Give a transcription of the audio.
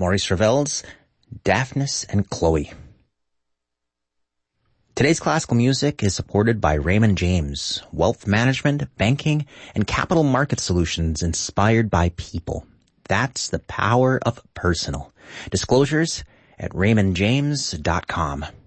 Maurice Ravel's Daphnis and Chloe. Today's classical music is supported by Raymond James, wealth management, banking, and capital market solutions inspired by people. That's the power of personal. Disclosures at raymondjames.com.